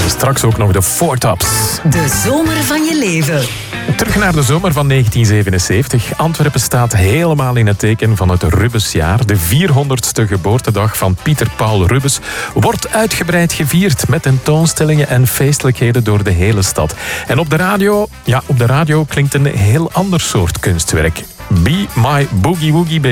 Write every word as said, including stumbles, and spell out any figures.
Straks ook nog de Four Tops. De zomer van je leven. Terug naar de zomer van negentien zevenenzeventig. Antwerpen staat helemaal in het teken van het Rubensjaar. De vierhonderdste geboortedag van Pieter Paul Rubens wordt uitgebreid gevierd met tentoonstellingen en feestelijkheden door de hele stad. En op de radio, ja, op de radio klinkt een heel ander soort kunstwerk. Be My Boogie Woogie Baby.